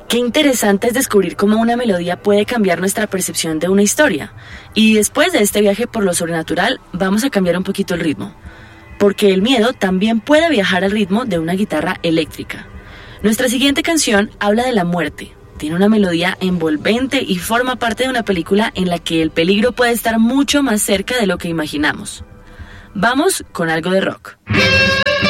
Qué interesante es descubrir cómo una melodía puede cambiar nuestra percepción de una historia. Y después de este viaje por lo sobrenatural, vamos a cambiar un poquito el ritmo. Porque el miedo también puede viajar al ritmo de una guitarra eléctrica. Nuestra siguiente canción habla de la muerte. Tiene una melodía envolvente y forma parte de una película en la que el peligro puede estar mucho más cerca de lo que imaginamos. Vamos con algo de rock.